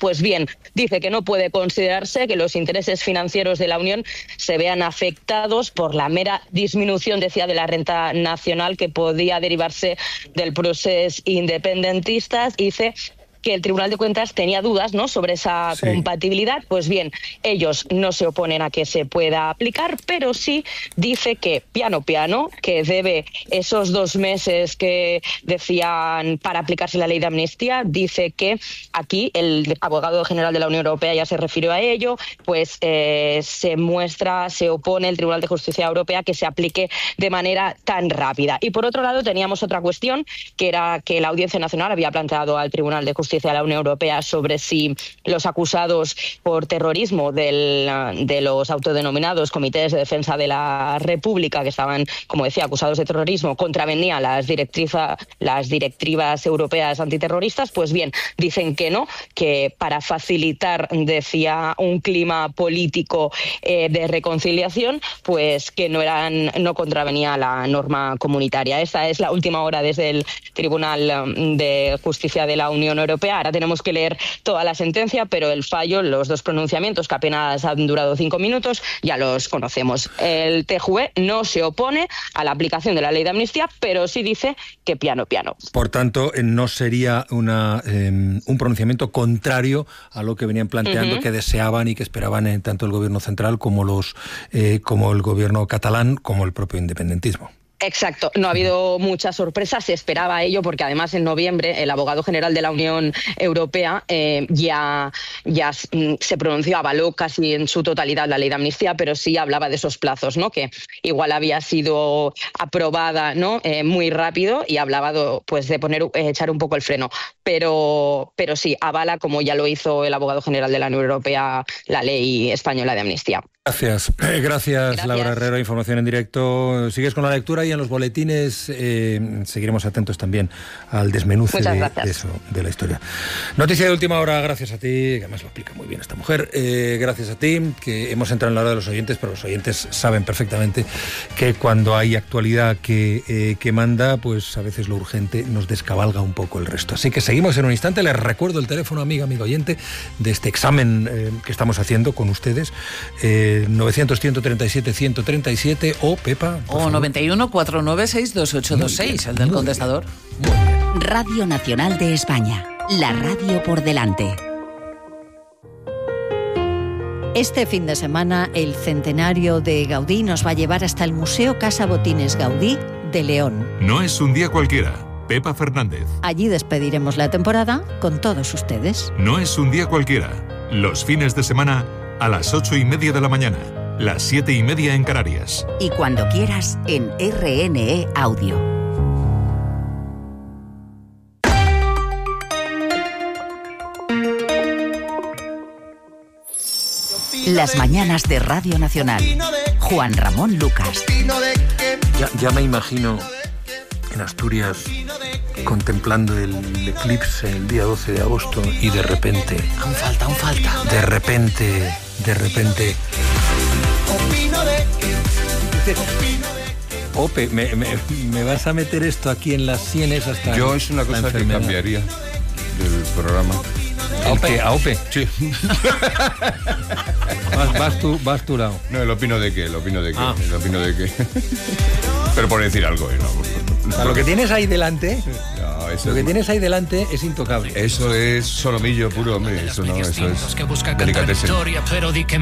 pues bien, dice que no puede considerarse que los intereses financieros de la Unión se vean afectados por la mera disminución, decía, de la renta nacional que podía derivarse del proceso independentista. Dice que el Tribunal de Cuentas tenía dudas, ¿no?, sobre esa compatibilidad. Pues bien, ellos no se oponen a que se pueda aplicar, pero sí dice que piano, que debe esos 2 meses que decían para aplicarse la ley de amnistía. Dice que aquí el abogado general de la Unión Europea ya se refirió a ello, pues se opone el Tribunal de Justicia Europea que se aplique de manera tan rápida. Y por otro lado teníamos otra cuestión, que era que la Audiencia Nacional había planteado al Tribunal de Justicia de la Unión Europea sobre si los acusados por terrorismo de los autodenominados comités de defensa de la República, que estaban, como decía, acusados de terrorismo, contravenían las directivas europeas antiterroristas. Pues bien, dicen que no, que para facilitar, decía, un clima político de reconciliación, pues que no contravenía la norma comunitaria. Esta es la última hora desde el Tribunal de Justicia de la Unión Europea. Ahora tenemos que leer toda la sentencia, pero el fallo, los 2 pronunciamientos que apenas han durado 5 minutos, ya los conocemos. El TJUE no se opone a la aplicación de la ley de amnistía, pero sí dice que piano. Por tanto, no sería un pronunciamiento contrario a lo que venían planteando, que deseaban y que esperaban tanto el gobierno central como el gobierno catalán, como el propio independentismo. Exacto, no ha habido mucha sorpresa, se esperaba ello porque además en noviembre el abogado general de la Unión Europea ya se pronunció, avaló casi en su totalidad la ley de amnistía, pero sí hablaba de esos plazos, ¿no?, que igual había sido aprobada, ¿no?, muy rápido, y hablaba de echar un poco el freno, pero sí avala, como ya lo hizo el abogado general de la Unión Europea, la ley española de amnistía. Gracias, Laura Herrero, información en directo. Sigues con la lectura y en los boletines seguiremos atentos también al desmenuce de la historia. Noticia de última hora, gracias a ti, que además lo explica muy bien esta mujer. Gracias a ti, que hemos entrado en la hora de los oyentes, pero los oyentes saben perfectamente que cuando hay actualidad que manda, pues a veces lo urgente nos descabalga un poco el resto. Así que seguimos en un instante. Les recuerdo el teléfono, amigo oyente, de este examen que estamos haciendo con ustedes. 900-137-137 o Pepa. O 91-496-2826, el del contestador. Radio Nacional de España, la radio por delante. Este fin de semana, el centenario de Gaudí nos va a llevar hasta el Museo Casa Botines Gaudí de León. No es un día cualquiera. Pepa Fernández. Allí despediremos la temporada con todos ustedes. No es un día cualquiera. Los fines de semana a las 8:30 de la mañana, las 7:30 en Canarias. Y cuando quieras en RNE Audio. Las mañanas de Radio Nacional. Juan Ramón Lucas. Ya me imagino en Asturias contemplando el eclipse el día 12 de agosto y de repente... Aún falta. De repente... Ope, me vas a meter esto aquí en las sienes hasta... Yo es una cosa que cambiaría del programa. ¿A Ope? Sí. Vas tu lado. No, el opino de qué. Pero por decir algo, ¿no? Lo que tienes ahí delante... Lo que tienes ahí delante es intocable. Eso es solomillo puro, hombre. Eso no, eso es delicatese.